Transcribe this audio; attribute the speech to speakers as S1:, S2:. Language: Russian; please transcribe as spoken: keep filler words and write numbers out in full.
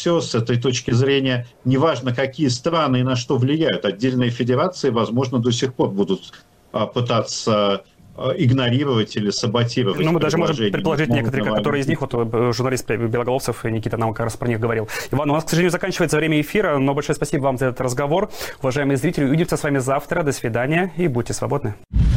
S1: все с этой точки зрения, неважно, какие страны и на что влияют. Отдельные федерации, возможно, до сих пор будут пытаться игнорировать или саботировать.
S2: Ну, мы даже можем предположить некоторые, которые из них, вот журналист Белоголовцев Никита нам как раз про них говорил. Иван, у нас, к сожалению, заканчивается время эфира, но большое спасибо вам за этот разговор. Уважаемые зрители, увидимся с вами завтра. До свидания и будьте свободны.